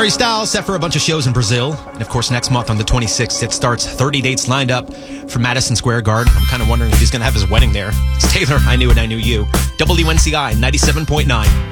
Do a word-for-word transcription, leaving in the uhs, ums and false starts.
Harry Styles set for a bunch of shows in Brazil. And of course, next month on the twenty-sixth, it starts thirty dates lined up for Madison Square Garden. I'm kind of wondering if he's going to have his wedding there. It's Taylor, I Knew It, I Knew You. W N C I ninety-seven point nine.